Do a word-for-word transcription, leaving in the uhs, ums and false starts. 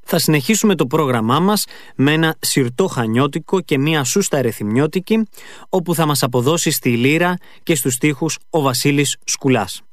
θα συνεχίσουμε το πρόγραμμά μας με ένα σιρτό χανιώτικο και μία σούστα ερεθιμιώτικη, όπου θα μας αποδώσει στη λύρα και στους στίχους ο Βασίλης Σκουλάς.